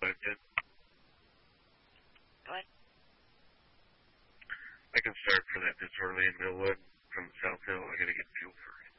510. What? I can start for that disorderly in Millwood from South Hill. I gotta get fuel first.